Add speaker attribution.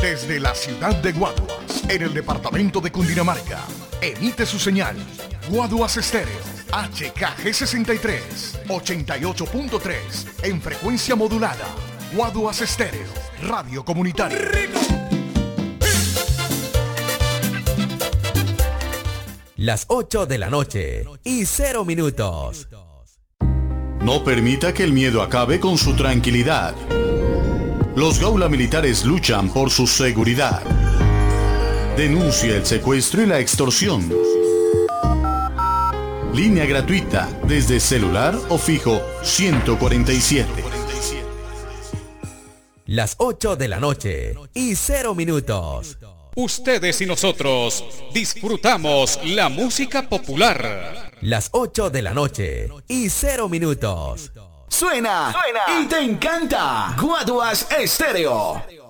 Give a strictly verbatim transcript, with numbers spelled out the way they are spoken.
Speaker 1: Desde la ciudad de Guaduas, en el departamento de Cundinamarca, emite su señal Guaduas Estéreo, H K G sesenta y tres, ochenta y ocho punto tres, en frecuencia modulada. Guaduas Estéreo, radio comunitaria.
Speaker 2: Las ocho de la noche y cero minutos.
Speaker 3: No permita que el miedo acabe con su tranquilidad. Los Gaula Militares luchan por su seguridad. Denuncia el secuestro y la extorsión. Línea gratuita desde celular o fijo ciento cuarenta y siete.
Speaker 2: Las ocho de la noche y cero minutos.
Speaker 4: Ustedes y nosotros disfrutamos la música popular.
Speaker 2: Las ocho de la noche y cero minutos.
Speaker 5: Suena, suena y te encanta. Guaduas Estéreo.